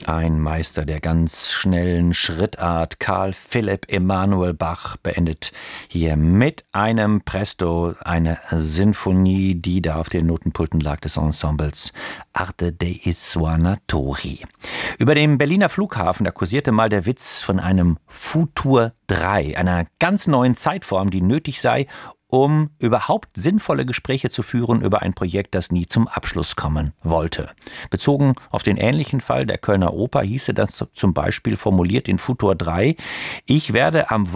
Ein Meister der ganz schnellen Schrittart, Carl Philipp Emanuel Bach, beendet hier mit einem Presto eine Sinfonie, die da auf den Notenpulten lag des Ensembles Arte dei Suonatori. Über dem Berliner Flughafen, da kursierte mal der Witz von einem Futur 3, einer ganz neuen Zeitform, die nötig sei, um überhaupt sinnvolle Gespräche zu führen über ein Projekt, das nie zum Abschluss kommen wollte. Bezogen auf den ähnlichen Fall der Kölner Oper hieße das zum Beispiel formuliert in Futur 3: Ich werde am